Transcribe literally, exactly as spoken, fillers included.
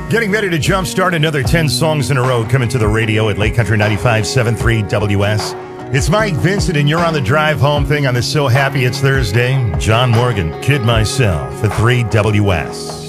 Getting ready to jumpstart another ten songs in a row coming to the radio at Lake Country ninety-five point seven three W S. It's Mike Vincent, and you're on the drive home thing on the So Happy It's Thursday. John Morgan, Kid Myself at three W S.